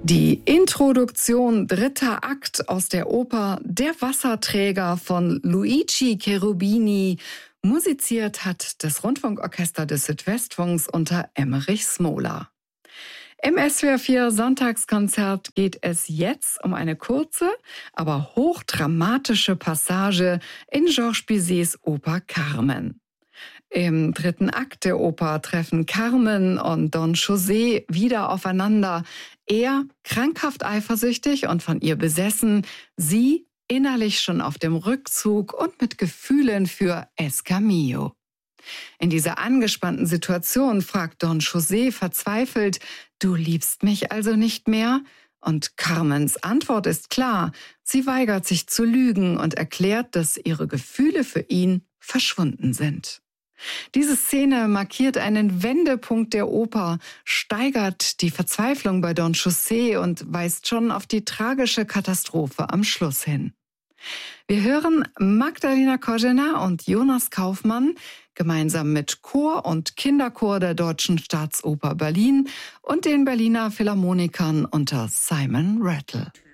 Die Introduktion dritter Akt aus der Oper Der Wasserträger von Luigi Cherubini. Musiziert hat das Rundfunkorchester des Südwestfunks unter Emmerich Smola. Im SWR 4 Sonntagskonzert geht es jetzt um eine kurze, aber hochdramatische Passage in Georges Bizets Oper Carmen. Im dritten Akt der Oper treffen Carmen und Don José wieder aufeinander. Er krankhaft eifersüchtig und von ihr besessen, sie innerlich schon auf dem Rückzug und mit Gefühlen für Escamillo. In dieser angespannten Situation fragt Don José verzweifelt: „Du liebst mich also nicht mehr?" Und Carmens Antwort ist klar. Sie weigert sich zu lügen und erklärt, dass ihre Gefühle für ihn verschwunden sind. Diese Szene markiert einen Wendepunkt der Oper, steigert die Verzweiflung bei Don José und weist schon auf die tragische Katastrophe am Schluss hin. Wir hören Magdalena Kožená und Jonas Kaufmann gemeinsam mit Chor und Kinderchor der Deutschen Staatsoper Berlin und den Berliner Philharmonikern unter Simon Rattle.